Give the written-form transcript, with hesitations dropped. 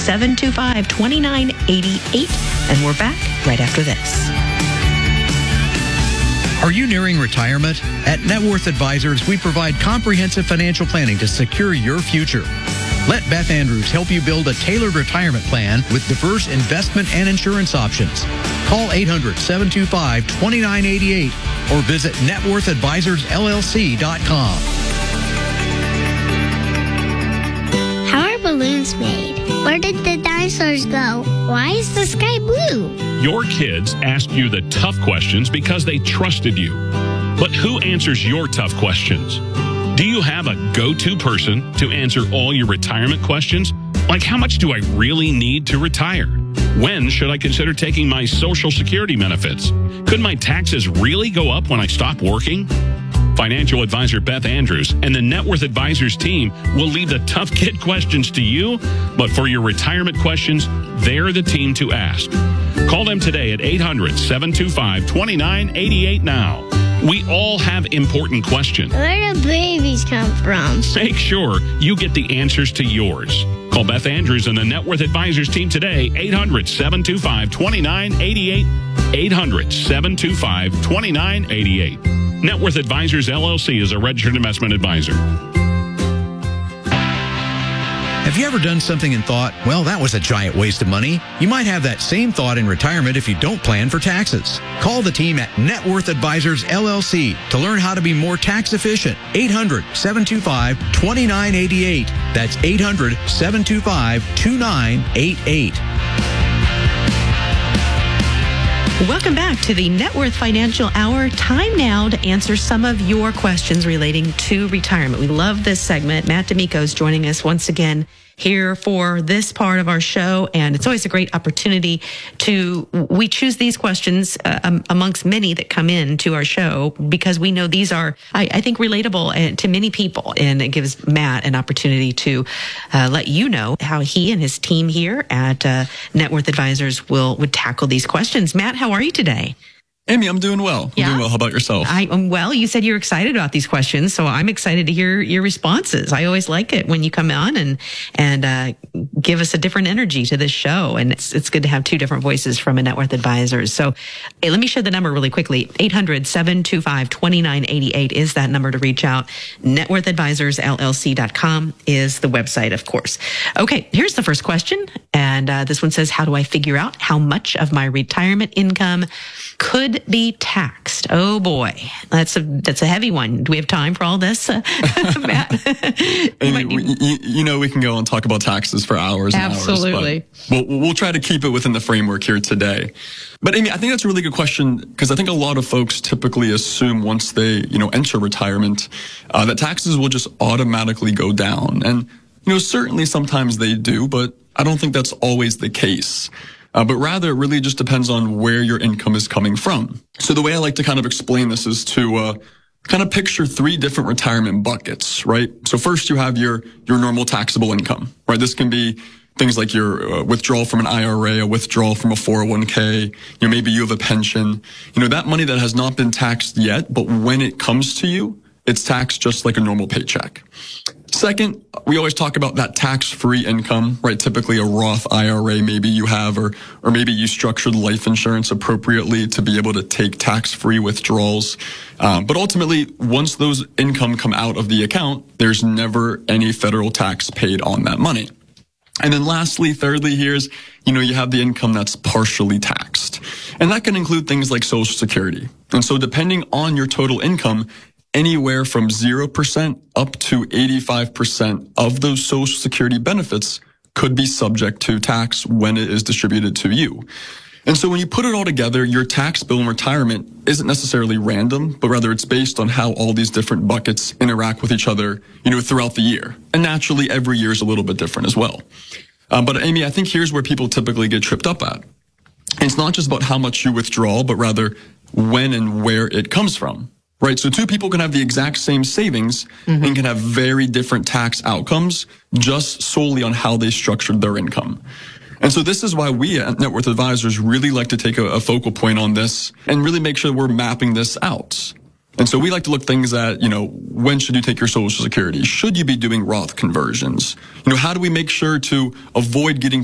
800-725-2988. And we're back right after this. Are you nearing retirement? At Net Worth Advisors, we provide comprehensive financial planning to secure your future. Let Beth Andrews help you build a tailored retirement plan with diverse investment and insurance options. Call 800-725-2988 or visit networthadvisorsllc.com. How are balloons made? Where did the dinosaurs go? Why is the sky blue? Your kids asked you the tough questions because they trusted you. But who answers your tough questions? Do you have a go-to person to answer all your retirement questions? Like, how much do I really need to retire? When should I consider taking my Social Security benefits? Could my taxes really go up when I stop working? Financial advisor Beth Andrews and the Net Worth Advisors team will leave the tough kid questions to you, but for your retirement questions, they're the team to ask. Call them today at 800-725-2988 now. We all have important questions. Where do babies come from? Make sure you get the answers to yours. Call Beth Andrews and the Net Worth Advisors team today, 800-725-2988, 800-725-2988. Net Worth Advisors, LLC is a registered investment advisor. Have you ever done something and thought, well, that was a giant waste of money? You might have that same thought in retirement if you don't plan for taxes. Call the team at Net Worth Advisors, LLC to learn how to be more tax efficient. 800-725-2988. That's 800-725-2988. Welcome back to the Net Worth Financial Hour. Time now to answer some of your questions relating to retirement. We love this segment. Matt D'Amico is joining us once again here for this part of our show, and it's always a great opportunity we choose these questions amongst many that come in to our show because we know these are, I think, relatable to many people, and it gives Matt an opportunity to let you know how he and his team here at Net Worth Advisors would tackle these questions. Matt, how are you today? Amy, I'm doing well. Yeah? Doing well. How about yourself? I'm well. You said you're excited about these questions, so I'm excited to hear your responses. I always like it when you come on and give us a different energy to this show, and it's good to have two different voices from a Net Worth Advisors. So hey, let me share the number really quickly. 800-725-2988 is that number to reach out. NetWorthAdvisorsLLC.com is the website, of course. Okay, here's the first question, and this one says, how do I figure out how much of my retirement income could be taxed? Oh boy, that's a heavy one. Do we have time for all this, Matt? Amy, we can go and talk about taxes for hours and Absolutely. hours. But we'll try to keep it within the framework here today. But Amy, I think that's a really good question because I think a lot of folks typically assume once they, enter retirement, that taxes will just automatically go down. And, certainly sometimes they do, but I don't think that's always the case. But rather, it really just depends on where your income is coming from. So the way I like to kind of explain this is to kind of picture three different retirement buckets, right? So first you have your normal taxable income, right? This can be things like your withdrawal from an IRA, a withdrawal from a 401k, maybe you have a pension, that money that has not been taxed yet, but when it comes to you, it's taxed just like a normal paycheck. Second, we always talk about that tax-free income, right? Typically a Roth IRA maybe you have, or maybe you structured life insurance appropriately to be able to take tax-free withdrawals. But ultimately, once those income come out of the account, there's never any federal tax paid on that money. And then lastly, thirdly, here's, you have the income that's partially taxed. And that can include things like Social Security. And so depending on your total income, anywhere from 0% up to 85% of those Social Security benefits could be subject to tax when it is distributed to you. And so when you put it all together, your tax bill in retirement isn't necessarily random, but rather it's based on how all these different buckets interact with each other, throughout the year. And naturally, every year is a little bit different as well. But Amy, I think here's where people typically get tripped up at. And it's not just about how much you withdraw, but rather when and where it comes from. Right. So two people can have the exact same savings and can have very different tax outcomes just solely on how they structured their income. And so this is why we at Net Worth Advisors really like to take a focal point on this and really make sure we're mapping this out. And so we like to look things at, when should you take your Social Security? Should you be doing Roth conversions? How do we make sure to avoid getting